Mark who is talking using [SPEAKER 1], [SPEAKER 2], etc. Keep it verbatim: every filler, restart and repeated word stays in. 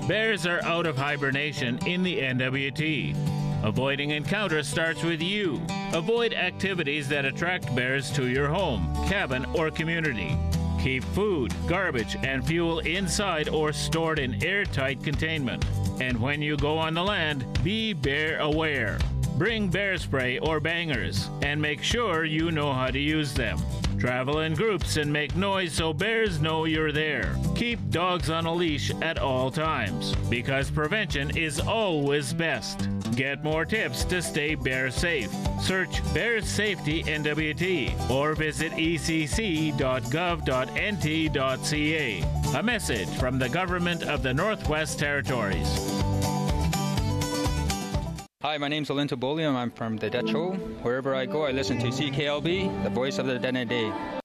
[SPEAKER 1] Bears are out of hibernation in the N W T. Avoiding encounters starts with you. Avoid activities that attract bears to your home, cabin, or community. Keep food, garbage, and fuel inside or stored in airtight containment. And when you go on the land, be bear aware. Bring bear spray or bangers, and make sure you know how to use them. Travel in groups and make noise so bears know you're there. Keep dogs on a leash at all times, because prevention is always best. Get more tips to stay bear safe. Search Bears Safety N W T or visit e c c dot gov dot n t dot c a. A message from the Government of the Northwest Territories.
[SPEAKER 2] Hi, my name's Alinta Bolium. I'm from the Dutch Hole. Wherever I go, I listen to C K L B, the voice of the Denneday.